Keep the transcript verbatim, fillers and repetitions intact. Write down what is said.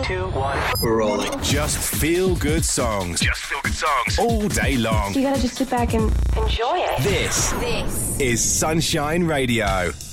two, one. We're rolling. Just feel good songs. Just feel good songs. All day long. You gotta just sit back and enjoy it. This, This is Sunshine Radio.